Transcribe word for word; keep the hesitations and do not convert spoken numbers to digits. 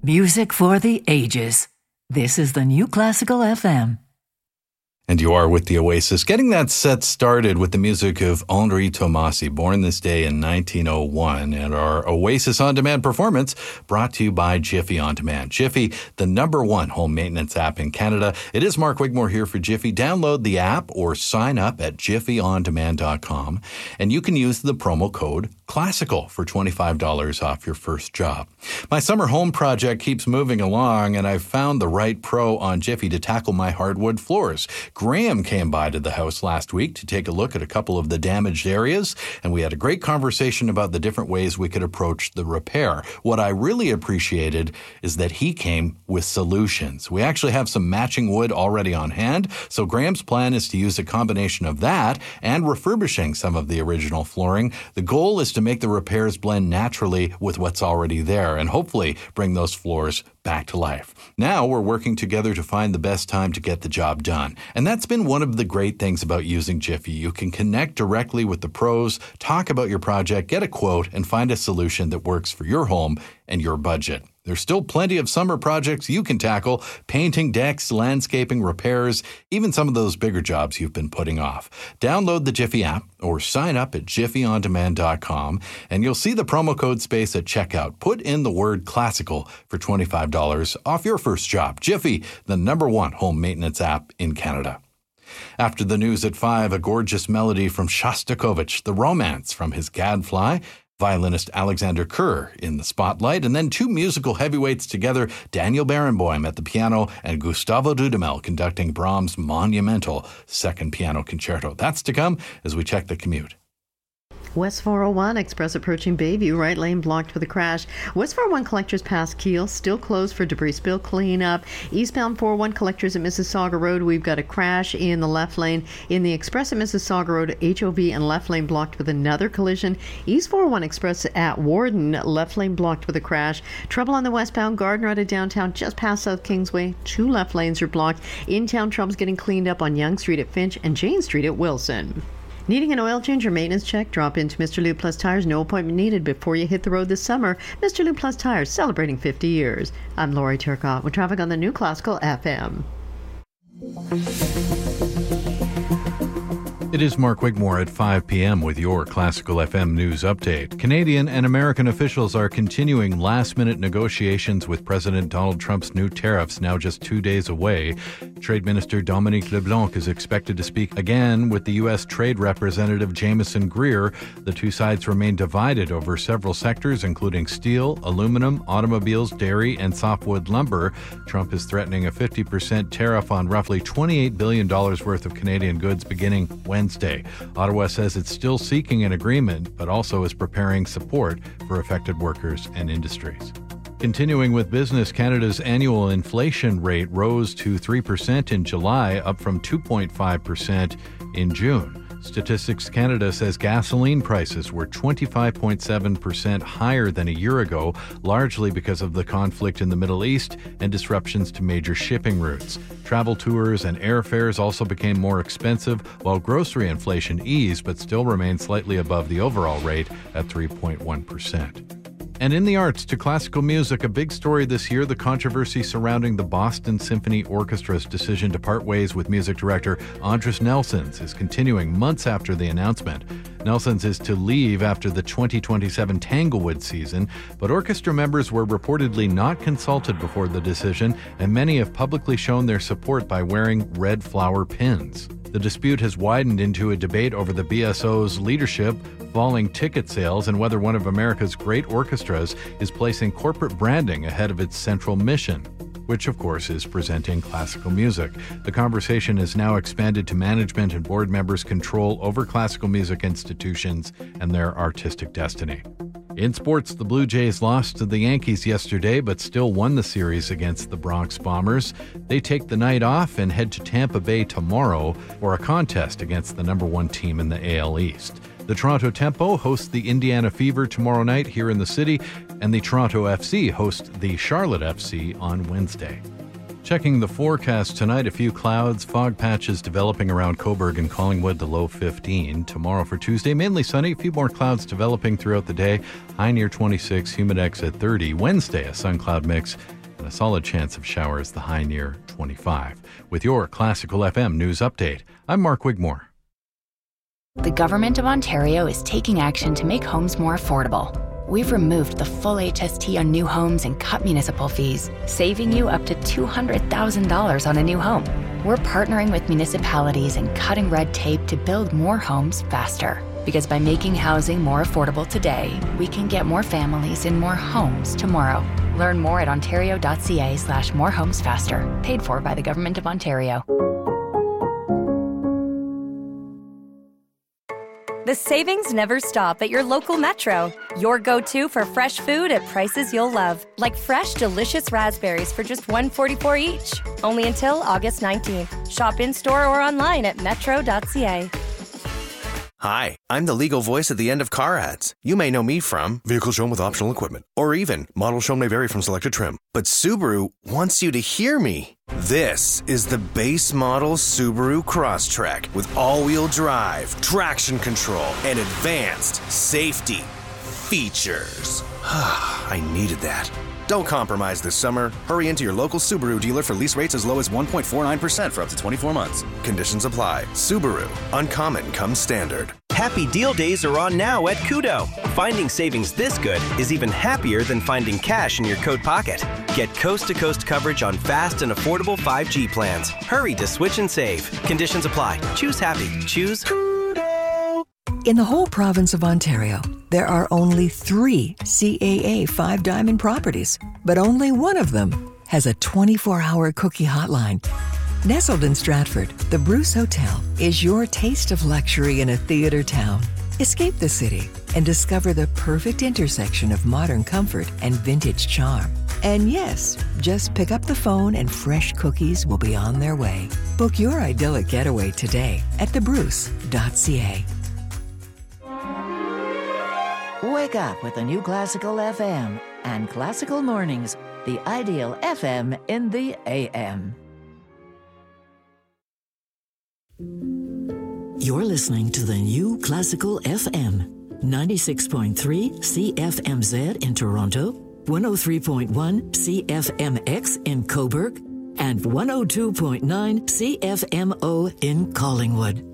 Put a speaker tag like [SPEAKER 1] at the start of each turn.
[SPEAKER 1] Music for the ages. This is the New Classical F M.
[SPEAKER 2] And you are with the Oasis, getting that set started with the music of Henri Tomasi, born this day in nineteen oh one, and our Oasis On Demand performance brought to you by Jiffy On Demand. Jiffy, the number one home maintenance app in Canada. It is Mark Wigmore here for Jiffy. Download the app or sign up at jiffy on demand dot com, and you can use the promo code CLASSICAL for twenty-five dollars off your first job. My summer home project keeps moving along, and I've found the right pro on Jiffy to tackle my hardwood floors. Graham came by to the house last week to take a look at a couple of the damaged areas, and we had a great conversation about the different ways we could approach the repair. What I really appreciated is that he came with solutions. We actually have some matching wood already on hand, so Graham's plan is to use a combination of that and refurbishing some of the original flooring. The goal is to make the repairs blend naturally with what's already there and hopefully bring those floors back to life. Now we're working together to find the best time to get the job done. And that's been one of the great things about using Jiffy. You can connect directly with the pros, talk about your project, get a quote, and find a solution that works for your home and your budget. There's still plenty of summer projects you can tackle: painting, decks, landscaping, repairs, even some of those bigger jobs you've been putting off. Download the Jiffy app or sign up at jiffy on demand dot com, and you'll see the promo code space at checkout. Put in the word classical for twenty-five dollars off your first job. Jiffy, the number one home maintenance app in Canada. After the news at five, a gorgeous melody from Shostakovich, The Romance from his Gadfly, violinist Alexander Kerr in the spotlight, and then two musical heavyweights together, Daniel Barenboim at the piano and Gustavo Dudamel conducting Brahms' monumental second piano concerto. That's to come as we check the commute.
[SPEAKER 3] West four oh one, express approaching Bayview, right lane blocked with a crash. West four oh one collectors past Kiel, still closed for debris spill cleanup. Eastbound four oh one collectors at Mississauga Road, we've got a crash in the left lane. In the express at Mississauga Road, H O V and left lane blocked with another collision. East four oh one express at Warden, left lane blocked with a crash. Trouble on the westbound Gardner out of downtown, just past South Kingsway. Two left lanes are blocked. In-town trouble's getting cleaned up on Yonge Street at Finch and Jane Street at Wilson. Needing an oil change or maintenance check? Drop into Mister Lube Plus Tires. No appointment needed before you hit the road this summer. Mister Lube Plus Tires, celebrating fifty years. I'm Lori Turcotte with traffic on the New Classical F M.
[SPEAKER 2] It is Mark Wigmore at five p.m. with your Classical F M news update. Canadian and American officials are continuing last-minute negotiations with President Donald Trump's new tariffs now just two days away. Trade Minister Dominique LeBlanc is expected to speak again with the U S Trade Representative Jameson Greer. The two sides remain divided over several sectors, including steel, aluminum, automobiles, dairy, and softwood lumber. Trump is threatening a fifty percent tariff on roughly twenty-eight billion dollars worth of Canadian goods beginning Wednesday. Ottawa says it's still seeking an agreement, but also is preparing support for affected workers and industries. Continuing with business, Canada's annual inflation rate rose to three percent in July, up from two point five percent in June. Statistics Canada says gasoline prices were twenty-five point seven percent higher than a year ago, largely because of the conflict in the Middle East and disruptions to major shipping routes. Travel tours and airfares also became more expensive, while grocery inflation eased but still remained slightly above the overall rate at three point one percent. And in the arts, to classical music, a big story this year, the controversy surrounding the Boston Symphony Orchestra's decision to part ways with music director Andris Nelsons is continuing months after the announcement. Nelsons is to leave after the twenty twenty-seven Tanglewood season, but orchestra members were reportedly not consulted before the decision, and many have publicly shown their support by wearing red flower pins. The dispute has widened into a debate over the B S O's leadership, falling ticket sales, and whether one of America's great orchestras is placing corporate branding ahead of its central mission, which of course is presenting classical music. The conversation has now expanded to management and board members' control over classical music institutions and their artistic destiny. In sports, the Blue Jays lost to the Yankees yesterday, but still won the series against the Bronx Bombers. They take the night off and head to Tampa Bay tomorrow for a contest against the number one team in the A L East. The Toronto Tempo hosts the Indiana Fever tomorrow night here in the city, and the Toronto F C hosts the Charlotte F C on Wednesday. Checking the forecast tonight, a few clouds, fog patches developing around Cobourg and Collingwood, the low fifteen. Tomorrow for Tuesday, mainly sunny, a few more clouds developing throughout the day, high near twenty-six, humidex at thirty. Wednesday, a sun cloud mix and a solid chance of showers, the high near twenty-five. With your Classical F M news update, I'm Mark Wigmore.
[SPEAKER 4] The Government of Ontario is taking action to make homes more affordable. We've removed the full H S T on new homes and cut municipal fees, saving you up to two hundred thousand dollars on a new home. We're partnering with municipalities and cutting red tape to build more homes faster. Because by making housing more affordable today, we can get more families in more homes tomorrow. Learn more at ontario.ca slash more homes faster. Paid for by the Government of Ontario.
[SPEAKER 5] The savings never stop at your local Metro. Your go-to for fresh food at prices you'll love. Like fresh, delicious raspberries for just one dollar and forty-four cents each. Only until August nineteenth. Shop in-store or online at metro dot c a.
[SPEAKER 6] Hi, I'm the legal voice at the end of car ads. You may know me from Vehicle Shown with Optional Equipment, or even Model Shown may vary from selected trim. But Subaru wants you to hear me. This is the base model Subaru Crosstrek with all-wheel drive, traction control, and advanced safety features. I needed that. Don't compromise this summer. Hurry into your local Subaru dealer for lease rates as low as one point four nine percent for up to twenty-four months. Conditions apply. Subaru. Uncommon comes standard.
[SPEAKER 7] Happy deal days are on now at Koodo. Finding savings this good is even happier than finding cash in your coat pocket. Get coast-to-coast coverage on fast and affordable five G plans. Hurry to switch and save. Conditions apply. Choose happy. Choose Koodo.
[SPEAKER 8] In the whole province of Ontario, there are only three C A A Five Diamond properties, but only one of them has a twenty-four hour cookie hotline. Nestled in Stratford, the Bruce Hotel is your taste of luxury in a theater town. Escape the city and discover the perfect intersection of modern comfort and vintage charm. And yes, just pick up the phone and fresh cookies will be on their way. Book your idyllic getaway today at the bruce dot c a.
[SPEAKER 1] Wake up with the new Classical F M and Classical Mornings, the ideal F M in the A M. You're listening to the new Classical F M, ninety-six point three C F M Z in Toronto, one oh three point one C F M X in Cobourg, and one oh two point nine C F M O in Collingwood.